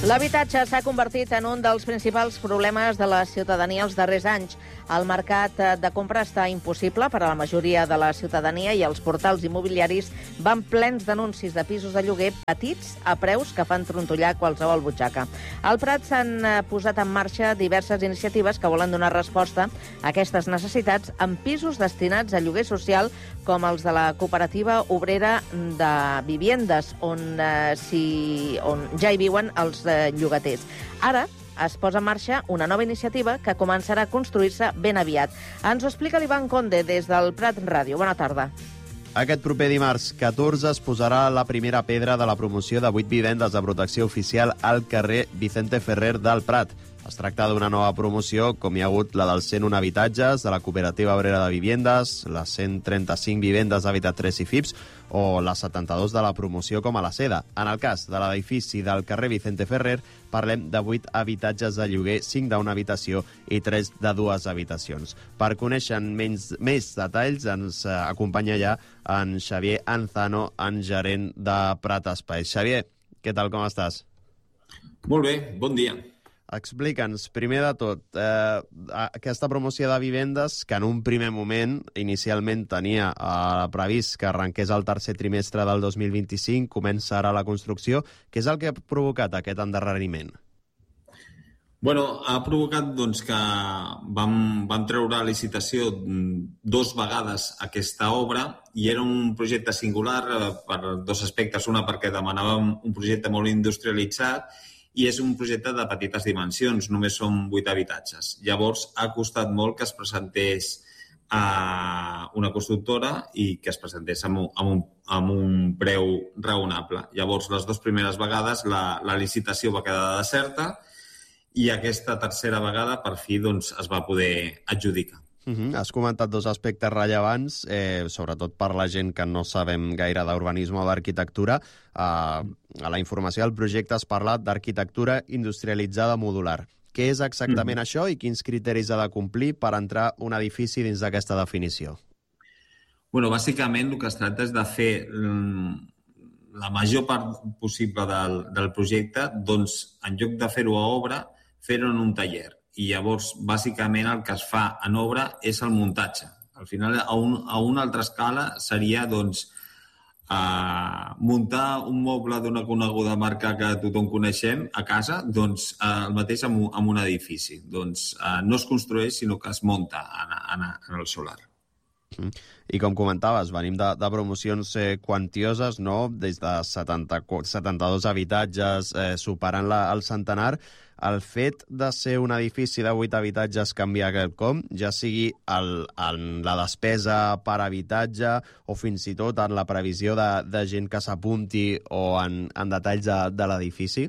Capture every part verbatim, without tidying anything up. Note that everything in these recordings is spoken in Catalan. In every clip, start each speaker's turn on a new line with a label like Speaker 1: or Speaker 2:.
Speaker 1: L'habitatge s'ha convertit en un dels principals problemes de la ciutadania els darrers anys. El mercat de compra està impossible per a la majoria de la ciutadania i els portals immobiliaris van plens d'anuncis de pisos de lloguer petits a preus que fan trontollar qualsevol butxaca. Al Prat s'han posat en marxa diverses iniciatives que volen donar resposta a aquestes necessitats amb pisos destinats a lloguer social com els de la cooperativa obrera de viviendes, on, eh, si, on ja hi viuen els eh, llogaters. Ara es posa en marxa una nova iniciativa que començarà a construir-se ben aviat. Ens ho explica l'Ivan Conde des del Prat Ràdio. Bona tarda.
Speaker 2: Aquest proper dimarts catorze es posarà la primera pedra de la promoció de vuit vivendes de protecció oficial al carrer Vicente Ferrer del Prat. Es tracta d'una nova promoció, com hi ha hagut la dels cent un habitatges de la Cooperativa Obrera de Viviendes, les cent trenta-cinc vivendes d'Habitat tres i F I P S o les setanta-dos de la promoció com a la Seda. En el cas de l'edifici del carrer Vicente Ferrer, parlem de vuit habitatges de lloguer, cinc d'una habitació i tres de dues habitacions. Per conèixer menys, més detalls, ens acompanya ja en Xavier Anzano, en gerent de Prat Espais. Xavier, què tal, com estàs?
Speaker 3: Molt bé, bon dia.
Speaker 2: Explica'ns, primer de tot, eh, aquesta promoció de vivendes que en un primer moment inicialment tenia eh, previst que arrenqués el tercer trimestre del dos mil vint-i-cinc, comença ara la construcció. Què és el que ha provocat aquest endarreriment?
Speaker 3: Bueno, ha provocat doncs, que vam, vam treure a licitació dos vegades aquesta obra i era un projecte singular eh, per dos aspectes. Una, perquè demanàvem un projecte molt industrialitzat i és un projecte de petites dimensions, només són vuit habitatges. Llavors, ha costat molt que es presentés a una constructora i que es presentés amb un, amb un, amb un preu raonable. Llavors, les dues primeres vegades la, la licitació va quedar deserta i aquesta tercera vegada, per fi, doncs, es va poder adjudicar.
Speaker 2: Uh-huh. Has comentat dos aspectes rellevants, eh, sobretot per la gent que no sabem gaire d'urbanisme o d'arquitectura. Uh, a la informació del projecte has parlat d'arquitectura industrialitzada modular. Què és exactament uh-huh. això i quins criteris ha de complir per entrar un edifici dins d'aquesta definició?
Speaker 3: Bueno, bàsicament el que es tracta és de fer la major part possible del, del projecte, doncs, en lloc de fer-ho a obra, fer-ho en un taller. I llavors, bàsicament, el que es fa en obra és el muntatge. Al final, a, un, a una altra escala seria, doncs, eh, muntar un moble d'una coneguda marca que tothom coneixem a casa, doncs, eh, el mateix amb, amb un edifici. Doncs eh, no es construeix, sinó que es munta en, en, en el solar.
Speaker 2: I com comentaves, venim de, de promocions eh, quantioses, no? Des de setanta, setanta-dos habitatges eh, superant la, el centenar. El fet de ser un edifici de vuit habitatges canvia quelcom, ja sigui el, en la despesa per habitatge o fins i tot en la previsió de, de gent que s'apunti o en, en detalls de, de l'edifici?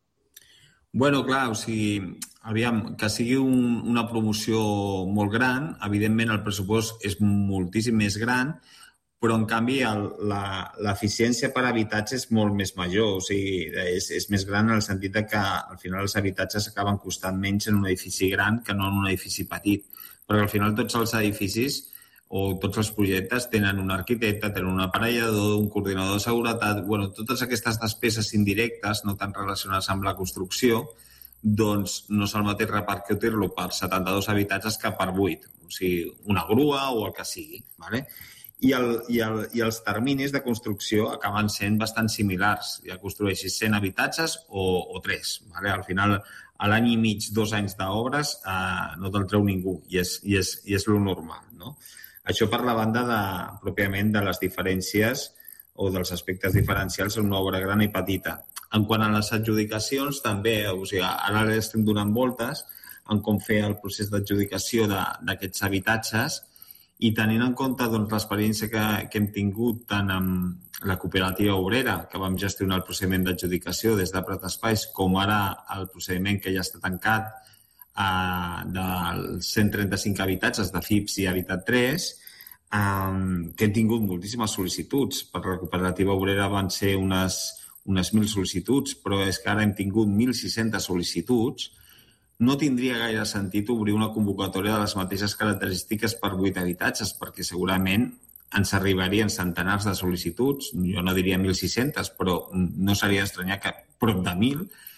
Speaker 3: Bueno, clar, o sigui, aviam, que sigui un, una promoció molt gran, evidentment el pressupost és moltíssim més gran, però en canvi l'eficiència per habitatge és molt més major, o sigui, és, és més gran en el sentit que al final els habitatges acaben costant menys en un edifici gran que no en un edifici petit, perquè al final tots els edificis o tots els projectes tenen un arquitecte, tenen un aparellador, un coordinador de seguretat, bueno, totes aquestes despeses indirectes, no tan relacionades amb la construcció, doncs no és el mateix repercutir-lo per setanta-dos habitatges que per vuit, o sigui, una grua o el que sigui, ¿vale? I, el, i, el, i els terminis de construcció acaben sent bastant similars. Ja construeixis cent habitatges o, o tres. ¿Vale? Al final, a l'any i mig, dos anys d'obres, eh, no te'l treu ningú i és, i és, i és lo normal. No? Això per la banda de, pròpiament de les diferències o dels aspectes diferencials en una obra gran i petita. En quant a les adjudicacions, també, o sigui, ara estem donant voltes en com fer el procés d'adjudicació d'aquests habitatges i tenint en compte doncs, l'experiència que, que hem tingut tant amb la cooperativa obrera, que vam gestionar el procediment d'adjudicació des de Prat Espais, com ara el procediment que ja està tancat eh, dels cent trenta-cinc habitatges de F I P S i Habitat tres, eh, que hem tingut moltíssimes sol·licituds. Per la cooperativa obrera van ser unes, unes mil sol·licituds, però és que ara hem tingut mil sis-centes sol·licituds. No tindria gaire sentit obrir una convocatòria de les mateixes característiques per vuit habitatges, perquè segurament ens arribarien centenars de sol·licituds, jo no diria mil sis-cents, però no seria estranyar que prop de mil,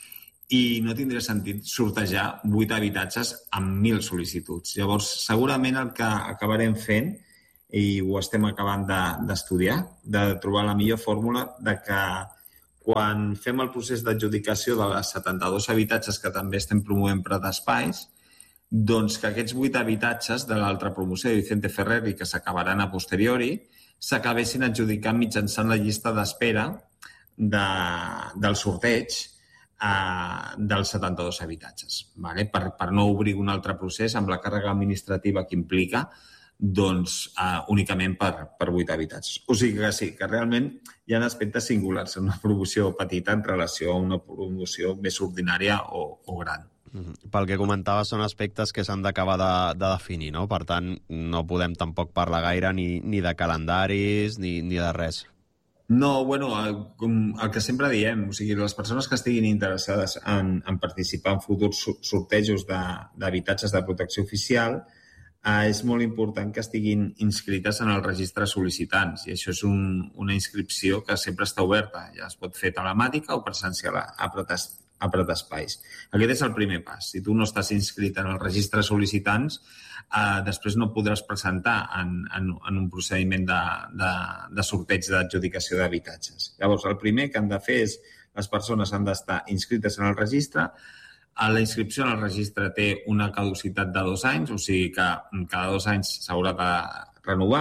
Speaker 3: i no tindria sentit sortejar vuit habitatges amb mil sol·licituds. Llavors, segurament el que acabarem fent, i ho estem acabant d'estudiar, de, de trobar la millor fórmula de que quan fem el procés d'adjudicació de les setanta-dos habitatges que també estem promovent per d'espais, doncs que aquests vuit habitatges de l'altra promoció de Vicente Ferrer i que s'acabaran a posteriori s'acabessin adjudicant mitjançant la llista d'espera de, del sorteig eh, dels setanta-dos habitatges, vale? per, per no obrir un altre procés amb la càrrega administrativa que implica doncs, uh, únicament per, per vuit habitatges. O sigui que sí, que realment hi ha aspectes singulars en una promoció petita en relació a una promoció més ordinària o, o gran.
Speaker 2: Mm-hmm. Pel que comentava, són aspectes que s'han d'acabar de, de definir, no? Per tant, no podem tampoc parlar gaire ni, ni de calendaris ni, ni de res.
Speaker 3: No, bueno, el, el que sempre diem, o sigui, les persones que estiguin interessades en, en participar en futurs sortejos d'habitatges de, de protecció oficial, Uh, és molt important que estiguin inscrites en el registre sol·licitants i això és un, una inscripció que sempre està oberta. Ja es pot fer telemàtica o presencial a, a Pretespais. Aquest és el primer pas. Si tu no estàs inscrit en el registre sol·licitants, uh, després no podràs presentar en, en, en un procediment de, de, de sorteig d'adjudicació d'habitatges. Llavors, el primer que han de fer és les persones han d'estar inscrites en el registre. La inscripció en el registre té una caducitat de dos anys, o sigui que cada dos anys s'haurà de renovar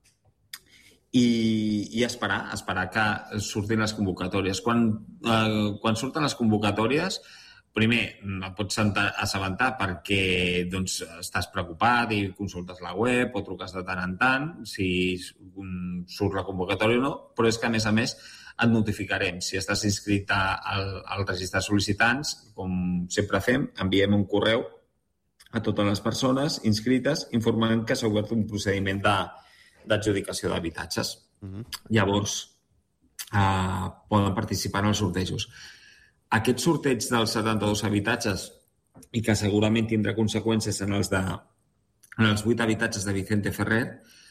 Speaker 3: i, i esperar, esperar que surtin les convocatòries. Quan, eh, quan surten les convocatòries, primer et pots assabentar perquè doncs, estàs preocupat i consultes la web o truques de tant en tant si surt la convocatòria o no, però és que a més a més et notificarem. Si estàs inscrit al, al registre de sol·licitants, com sempre fem, enviem un correu a totes les persones inscrites informant que s'ha obert un procediment d'adjudicació d'habitatges. Uh-huh. Llavors, eh, poden participar en els sortejos. Aquest sorteig dels setanta-dos habitatges i que segurament tindrà conseqüències en els, de, en els vuit habitatges de Vicente Ferrer,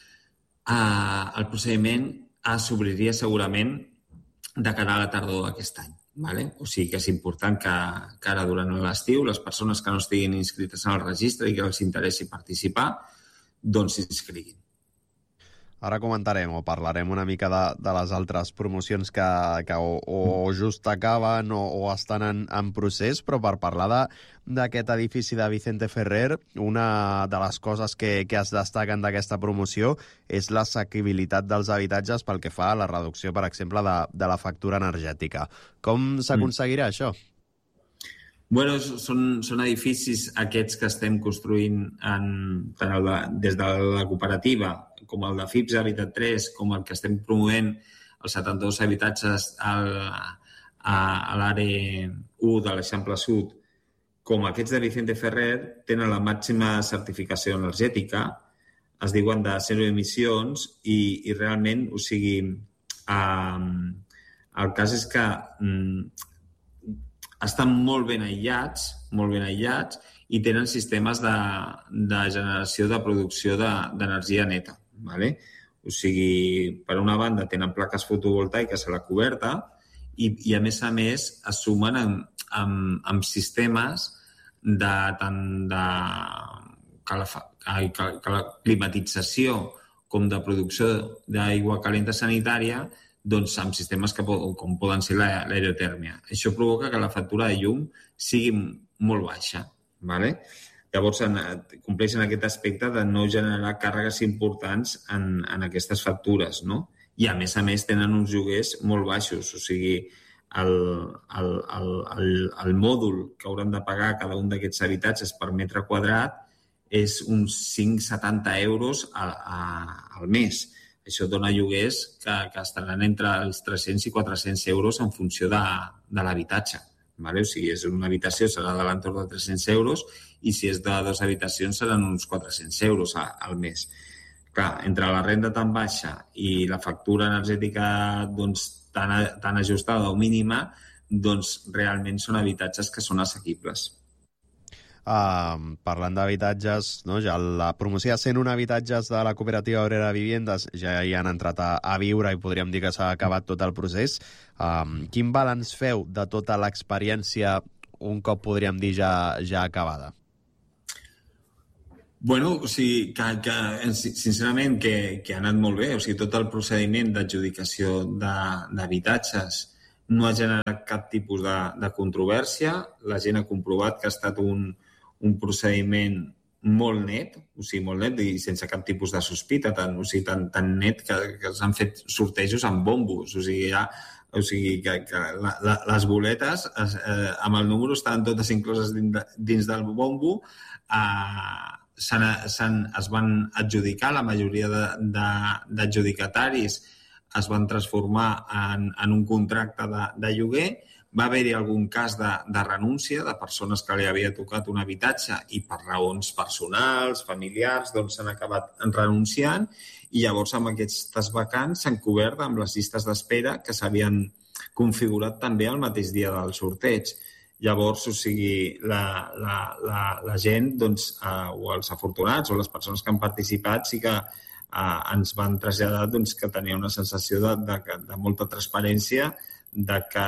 Speaker 3: eh, el procediment s'obriria segurament de cara a la tardor d'aquest any. Vale? O sigui que és important que, que ara durant l'estiu les persones que no estiguin inscrites en el registre i que els interessi participar, doncs s'inscriguin.
Speaker 2: Ara comentarem o parlarem una mica de, de les altres promocions que, que o, o just acaben o, o estan en, en procés, però per parlar d'aquest edifici de Vicente Ferrer, una de les coses que, que es destaquen d'aquesta promoció és l'assequibilitat dels habitatges pel que fa a la reducció, per exemple, de, de la factura energètica. Com s'aconseguirà mm. això?
Speaker 3: Bueno, són, són edificis aquests que estem construint en, tant el de, des de la cooperativa com el de F I P S Habitat tres, com el que estem promovent els setanta-dos habitatges al, a, a l'àrea u de l'Eixample Sud, com aquests de Vicente Ferrer, tenen la màxima certificació energètica, es diuen de zero emissions i, i realment, o sigui, eh, el cas és que mm, estan molt ben aïllats, molt ben aïllats i tenen sistemes de, de generació de producció d'energia de, neta. Vale? O sigui, per una banda tenen plaques fotovoltaiques a la coberta i, i a més a més es sumen amb, amb, amb sistemes de tant de calafa, climatització com de producció d'aigua calenta sanitària, doncs amb sistemes que, com poden ser l'aerotèrmia. Això provoca que la factura de llum sigui molt baixa. Vale? Llavors, en, compleixen aquest aspecte de no generar càrregues importants en, en aquestes factures, no? I, a més a més, tenen uns lloguers molt baixos. O sigui, el, el, el, el, el mòdul que hauran de pagar cada un d'aquests habitatges per metre quadrat és uns cinc coma setanta euros a, a, al mes. Això dona lloguers que, que estaran entre els tres-cents i quatre-cents euros en funció de, de l'habitatge. Vale? O sigui, és una habitació, serà de l'entorn de tres-cents euros i si és de dues habitacions seran uns quatre-cents euros al mes. Clar, entre la renda tan baixa i la factura energètica doncs, tan, tan ajustada o mínima, doncs realment són habitatges que són assequibles.
Speaker 2: Uh, parlant d'habitatges, no? Ja la promoció de cent un habitatges de la cooperativa Obrera Viviendes ja hi han entrat a, a viure i podríem dir que s'ha acabat tot el procés. Uh, quin balanç feu de tota l'experiència un cop podríem dir ja, ja acabada?
Speaker 3: Bueno, o sigui, que, que sincerament que, que ha anat molt bé. O sigui, tot el procediment d'adjudicació d'habitatges no ha generat cap tipus de, de controvèrsia. La gent ha comprovat que ha estat un, un procediment molt net, o sigui, molt net i sense cap tipus de sospita, tan, o sigui, tan, tan net que, que s'han fet sortejos amb bombos. O sigui, ja, o sigui que, que la, la, les boletes eh, amb el número estaven totes incloses dins, de, dins del bombo. Eh, s'han, s'han, es van adjudicar, la majoria d'adjudicataris es van transformar en, en un contracte de, de lloguer. Va haver-hi algun cas de, de renúncia de persones que li havia tocat un habitatge i per raons personals, familiars, doncs s'han acabat renunciant i llavors amb aquestes vacants s'han cobert amb les llistes d'espera que s'havien configurat també el mateix dia del sorteig. Llavors, o sigui, la, la, la, la gent, doncs, eh, o els afortunats o les persones que han participat sí que eh, ens van traslladar doncs, que tenia una sensació de, de, de molta transparència, de que,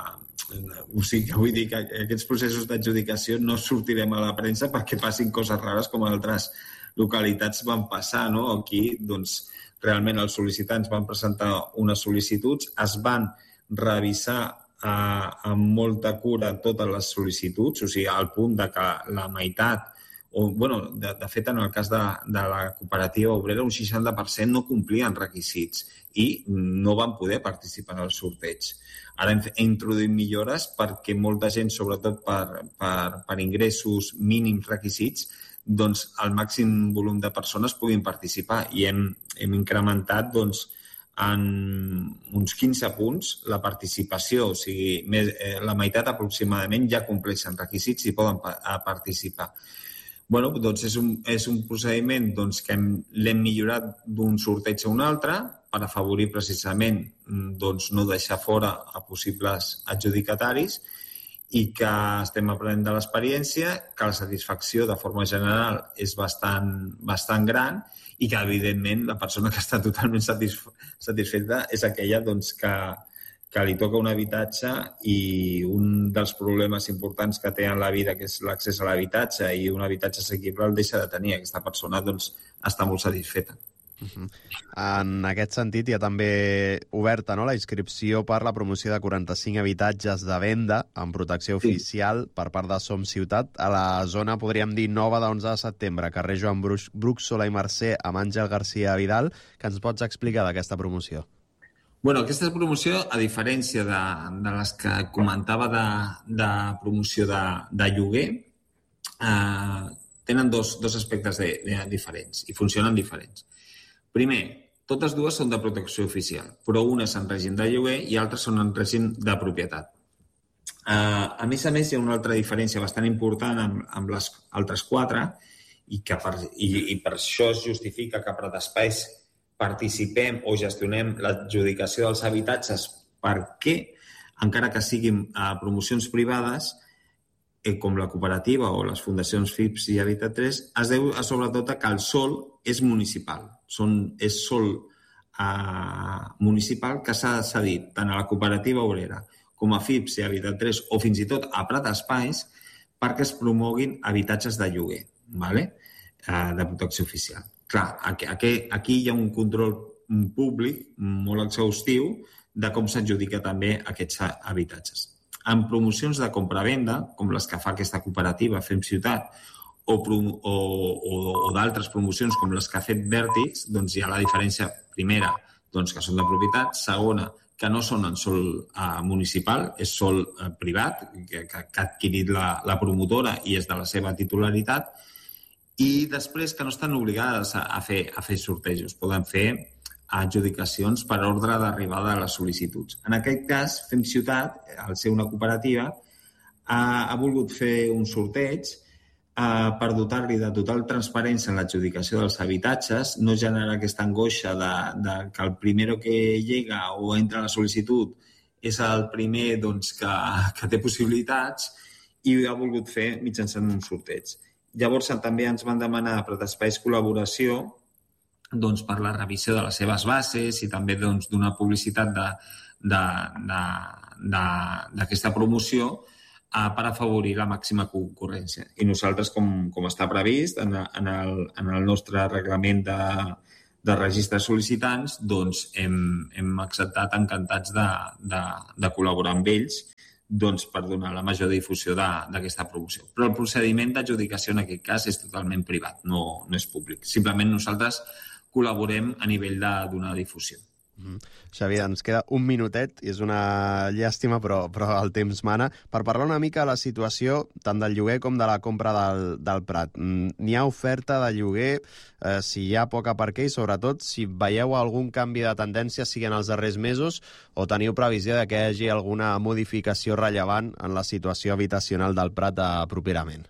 Speaker 3: o sigui, vull dir que aquests processos d'adjudicació no sortirem a la premsa perquè passin coses rares com a altres localitats van passar, no? Aquí, doncs, realment els sol·licitants van presentar unes sol·licituds, es van revisar amb molta cura totes les sol·licituds, o sigui, al punt de que la meitat, o, bueno, de, de fet, en el cas de, de la cooperativa obrera, un seixanta per cent no complien requisits i no van poder participar en el sorteig. Ara hem, hem introduït millores perquè molta gent, sobretot per, per, per ingressos mínims requisits, doncs el màxim volum de persones puguin participar i hem, hem incrementat, doncs, en uns quinze punts la participació, o sigui, més, eh, la meitat aproximadament ja compleixen requisits i poden pa participar. Bueno, doncs és un, és un procediment doncs, que l'hem millorat d'un sorteig a un altre per afavorir precisament doncs, no deixar fora a possibles adjudicataris i que estem aprenent de l'experiència, que la satisfacció de forma general és bastant, bastant gran i que, evidentment, la persona que està totalment satisfeta és aquella doncs, que, que li toca un habitatge i un dels problemes importants que té en la vida, que és l'accés a l'habitatge i un habitatge assequible, el deixa de tenir. Aquesta persona doncs, està molt satisfeta.
Speaker 2: Uh-huh. En aquest sentit, hi ha també oberta, no?, la inscripció per la promoció de quaranta-cinc habitatges de venda amb protecció
Speaker 3: Sí.
Speaker 2: oficial per part de Som Ciutat a la zona, podríem dir, nova d'onze de setembre, carrer Joan Bruc, Bruc Sola i Mercè amb Àngel Garcia Vidal. Que ens pots explicar d'aquesta promoció?
Speaker 3: Bueno, aquesta promoció, a diferència de, de les que comentava de, de promoció de, de lloguer, eh, tenen dos, dos aspectes de, de diferents i funcionen diferents. Primer, totes dues són de protecció oficial, però una és en règim de lloguer i altres són en règim de propietat. Uh, a més a més, hi ha una altra diferència bastant important amb, amb les altres quatre i, que per, i, i per això es justifica que per després participem o gestionem l'adjudicació dels habitatges perquè, encara que siguin uh, promocions privades, eh, com la cooperativa o les fundacions F I P S i Habitat tres, es deu a, sobretot a que el sòl és municipal. Són, és sòl eh, municipal que s'ha cedit tant a la cooperativa obrera com a F I P S i Habitat tres o fins i tot a Prat Espais perquè es promoguin habitatges de lloguer, ¿vale? eh, de protecció oficial. Clar, aquí, aquí, aquí hi ha un control públic molt exhaustiu de com s'adjudica també aquests habitatges. En promocions de compra-venda, com les que fa aquesta cooperativa Fem Ciutat, o, o, o, o d'altres promocions com les que ha fet Vèrtix, doncs hi ha la diferència primera, doncs que són de propietat, segona, que no són en sòl eh, municipal, és sòl eh, privat, que, que, que ha adquirit la, la promotora i és de la seva titularitat, i després que no estan obligades a, a, fer, a fer sortejos, poden fer adjudicacions per ordre d'arribada de les sol·licituds. En aquest cas, Fem Ciutat, al ser una cooperativa, ha, ha volgut fer un sorteig eh, per dotar-li de total transparència en l'adjudicació dels habitatges, no generar aquesta angoixa de, de que el primer que llega o entra a la sol·licitud és el primer doncs, que, que té possibilitats i ha volgut fer mitjançant un sorteig. Llavors, també ens van demanar per Espais col·laboració doncs, per la revisió de les seves bases i també doncs, d'una publicitat d'aquesta promoció per afavorir la màxima concurrència. I nosaltres, com, com està previst en, en, el, en el nostre reglament de, de registre de sol·licitants, doncs hem, hem acceptat encantats de, de, de col·laborar amb ells doncs, per donar la major difusió d'aquesta promoció. Però el procediment d'adjudicació en aquest cas és totalment privat, no, no és públic. Simplement nosaltres col·laborem a nivell de donar difusió.
Speaker 2: Mm. Xavi, ens queda un minutet i és una llàstima, però, però el temps mana, per parlar una mica de la situació tant del lloguer com de la compra del, del Prat. N'hi ha oferta de lloguer, eh, si hi ha poca per què i sobretot si veieu algun canvi de tendència sigui en els darrers mesos o teniu previsió de que hi hagi alguna modificació rellevant en la situació habitacional del Prat eh, properament.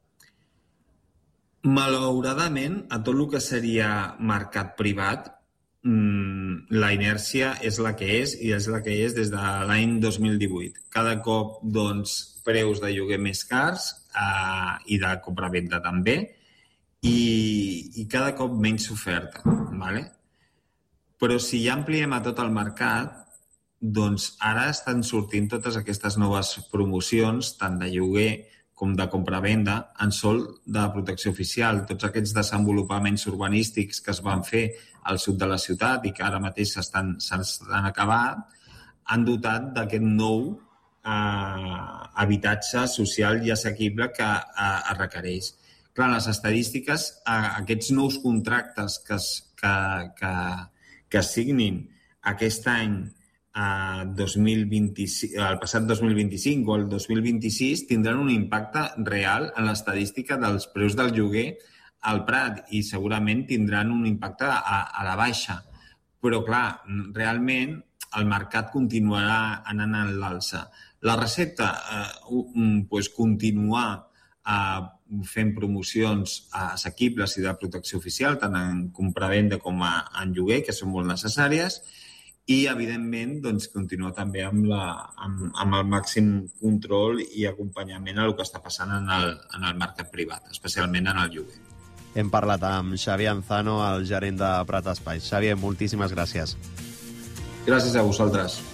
Speaker 3: Malauradament, a tot el que seria mercat privat, la inèrcia és la que és i és la que és des de l'any dos mil divuit. Cada cop, doncs, preus de lloguer més cars eh, i de compra-venda també i, i cada cop menys oferta. ¿Vale? Però si ja ampliem a tot el mercat, doncs ara estan sortint totes aquestes noves promocions, tant de lloguer com de compra-venda, en sol de protecció oficial. Tots aquests desenvolupaments urbanístics que es van fer al sud de la ciutat i que ara mateix s'estan acabant, han dotat d'aquest nou eh, habitatge social i assequible que eh, es requereix. Clar, en les estadístiques, eh, aquests nous contractes que, es, que, que, que es signin aquest any, Uh, dos mil vint-i-cinc, el passat dos mil vint-i-cinc o el dos mil vint-i-sis tindran un impacte real en l'estadística dels preus del lloguer al Prat i segurament tindran un impacte a, a la baixa. Però, clar, realment el mercat continuarà anant a l'alça. La recepta, eh, pues, continuar eh, fent promocions assequibles i de protecció oficial, tant en compravenda com a, en lloguer, que són molt necessàries, i, evidentment, doncs, continuar també amb, la, amb, amb el màxim control i acompanyament a el que està passant en el, en el mercat privat, especialment en el lloguer.
Speaker 2: Hem parlat amb Xavi Anzano, el gerent de Prat Espais. Xavi, moltíssimes gràcies.
Speaker 3: Gràcies a vosaltres.